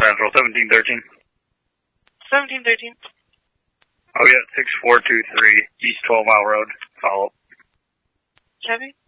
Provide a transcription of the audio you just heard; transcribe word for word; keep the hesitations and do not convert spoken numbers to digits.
Central, seventeen thirteen. seventeen thirteen. Oh yeah, six four two three, East twelve Mile Road, follow. Chevy?